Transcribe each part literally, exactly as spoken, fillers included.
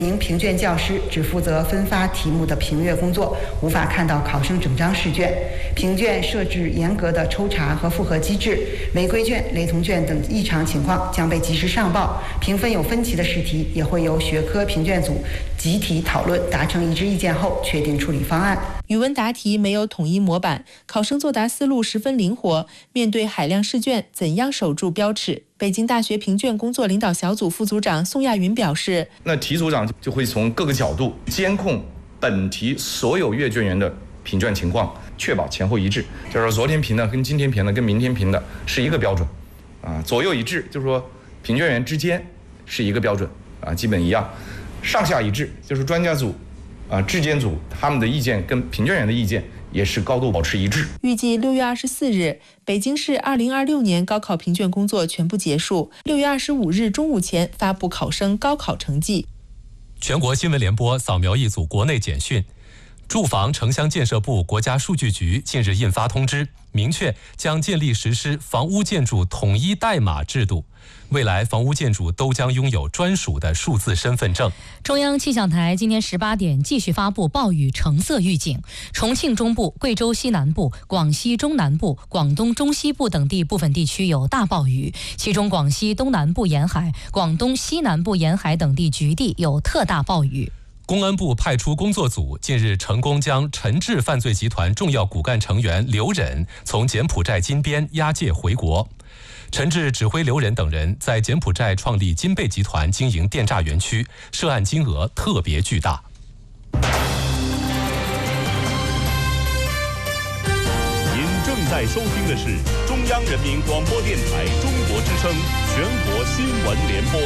名评卷教师只负责分发题目的评阅工作，无法看到考生整张试卷。评卷设置严格的抽查和复核机制，违规卷、雷同卷等异常情况将被及时上报。评分有分歧的试题也会由学科评卷组集体讨论，达成一致意见后确定处理方案。 语文答题没有统一模板，考生作答思路十分灵活。面对海量试卷，怎样守住标尺？北京大学评卷工作领导小组副组长宋亚云表示， 那题组长就会从各个角度监控本题所有阅卷员的评卷情况，确保前后一致。就是说昨天评的跟今天评的跟明天评的是一个标准啊，左右一致，就是说评卷员之间是一个标准啊，基本一样。上下一致，就是专家组啊、质监组他们的意见跟评卷员的意见也是高度保持一致。 预计六月二十四日，北京市二零二六年高考评卷工作全部结束。六月二十五日中午前发布考生高考成绩。 全国新闻联播扫描一组国内简讯。住房城乡建设部、国家数据局近日印发通知，明确将建立实施房屋建筑统一代码制度。未来房屋建筑都将拥有专属的数字身份证。 中央气象台今天十八点继续发布暴雨橙色预警，重庆中部、贵州西南部、广西中南部、广东中西部等地部分地区有大暴雨，其中广西东南部沿海、广东西南部沿海等地局地有特大暴雨。 公安部派出工作组近日成功将陈志犯罪集团重要骨干成员刘忍从柬埔寨金边押解回国。陈志指挥刘忍等人在柬埔寨创立金贝集团经营电诈园区，涉案金额特别巨大。 您正在收听的是中央人民广播电台中国之声全国新闻联播。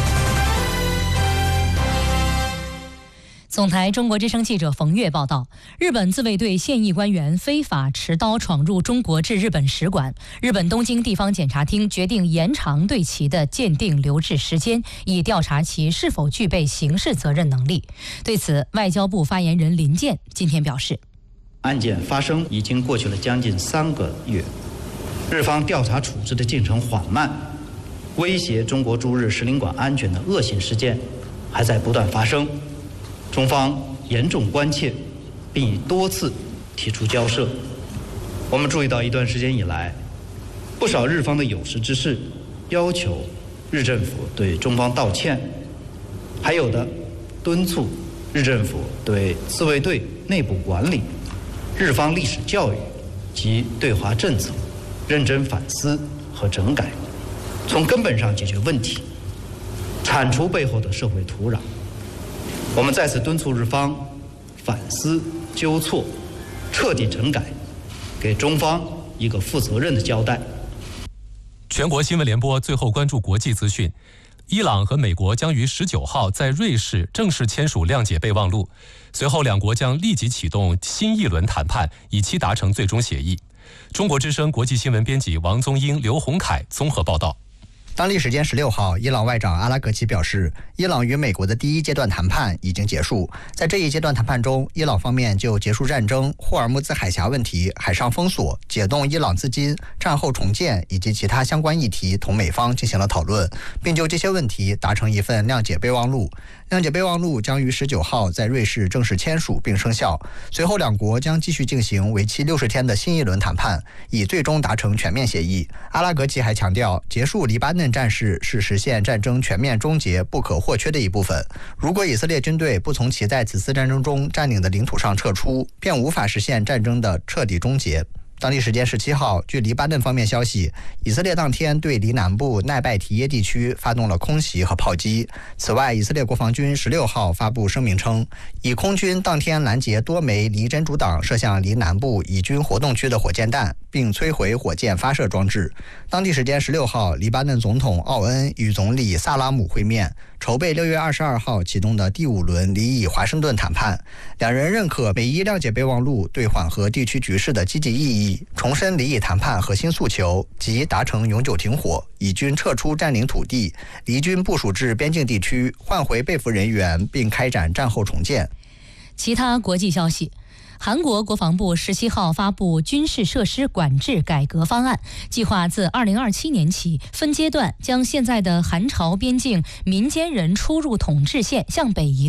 总台中国之声记者冯月报道，日本自卫队现役官员非法持刀闯入中国驻日本使馆，日本东京地方检察厅决定延长对其的鉴定留置时间，以调查其是否具备刑事责任能力。对此，外交部发言人林健今天表示， 案件发生已经过去了将近三个月，日方调查处置的进程缓慢，威胁中国驻日使领馆安全的恶性事件还在不断发生。中方严重关切，并已多次提出交涉。我们注意到一段时间以来，不少日方的有识之士要求日政府对中方道歉，还有的敦促日政府对自卫队内部管理、日方历史教育及对华政策认真反思和整改，从根本上解决问题，铲除背后的社会土壤。我们再次敦促日方反思纠错，彻底整改，给中方一个负责任的交代。 全国新闻联播最后关注国际资讯，伊朗和美国将于十九号在瑞士正式签署谅解备忘录，随后两国将立即启动新一轮谈判，以期达成最终协议。中国之声国际新闻编辑王宗英、刘洪凯综合报道。 当地时间十六号，伊朗外长阿拉格齐表示，伊朗与美国的第一阶段谈判已经结束。在这一阶段谈判中，伊朗方面就结束战争、霍尔木兹海峡问题、海上封锁、解冻伊朗资金、战后重建以及其他相关议题同美方进行了讨论，并就这些问题达成一份谅解备忘录。谅解备忘录将于十九号在瑞士正式签署并生效，随后两国将继续进行为期六十天的新一轮谈判，以最终达成全面协议。阿拉格齐还强调，结束黎巴嫩战事是实现战争全面终结不可或缺的一部分。如果以色列军队不从其在此次战争中占领的领土上撤出，便无法实现战争的彻底终结。当地时间十七号，据黎巴嫩方面消息，以色列当天对黎南部奈拜提耶地区发动了空袭和炮击。此外，以色列国防军十六号发布声明称，以空军当天拦截多枚离真主党射向黎南部以军活动区的火箭弹，并摧毁火箭发射装置。当地时间十六号，黎巴嫩总统奥恩与总理萨拉姆会面，筹备六月二十二号启动的第五轮离以华盛顿谈判。两人认可美伊谅解备忘录对缓和地区局势的积极意义，重申离以谈判核心诉求，即达成永久停火，以军撤出占领土地，离军部署至边境地区，换回被俘人员，并开展战后重建。 其他国际消息，韩国国防部十七号发布军事设施管制改革方案，计划自二零二七年起分阶段将现在的韩朝边境民间人出入统治线向北移